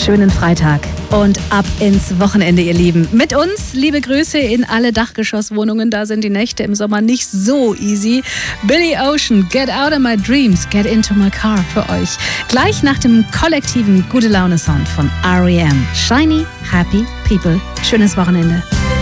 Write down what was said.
schönen Freitag und ab ins Wochenende, ihr Lieben. Mit uns liebe Grüße in alle Dachgeschosswohnungen. Da sind die Nächte im Sommer nicht so easy. Billy Ocean, Get Out of My Dreams, Get Into My Car für euch. Gleich nach dem kollektiven Gute-Laune-Sound von R.E.M. Shiny, Happy People. Schönes Wochenende.